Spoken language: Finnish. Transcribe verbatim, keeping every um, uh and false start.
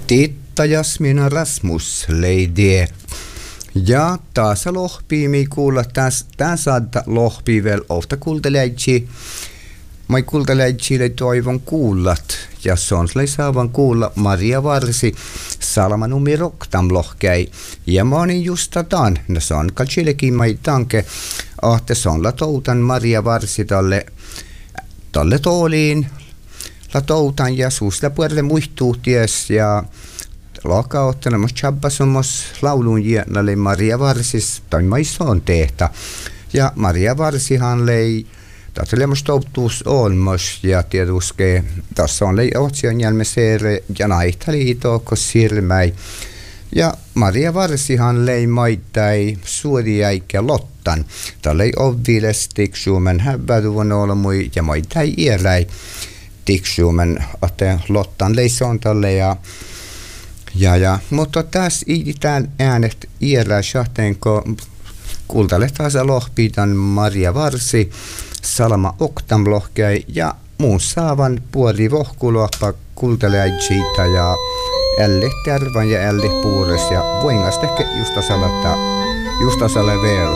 Titta Jasmina Rasmus leidie. Ja taas lohpii mi kuulla täs tän saada lohpii vel ofta kuulteleitsi. Mai kuulteleitsille toivon kuullat. Ja sonslei saavan kuulla Maria Varsi salama numero tam lohkei. Ja moni justa tan. Ne son kalchillekin mai tanke. Ahte son la toutan Maria Varsi talle talle tooliin. La toutan ja suusta puolelle muistuu ties ja loka ottelemos chabbasomos laulun jiennalle Maria Varsis tai maissoon tehtä. Ja Maria Varsihan lei tattelemos touttuus olmos ja tietuske tässä on lei otsion jälme seere ja naihta liitoko sirmäi. Ja Maria Varsihan lei maittai suori äikä lottan. Tällä lei ovviles tiksuumen häbäduvon olmui ja maittai ieläi. Tiksuumen atte lottan lei sontalle ja Ja, ja, mutta tässä iditään äänet iällä shahteenko kultalle taas lohpiitan Maria Varsi, salama oktam lohkei ja muun saavan puoli vohkulohpa kultalle äitsiitä ja älli tervan ja älli puures ja voingas tehkä justa salata justa sale veros.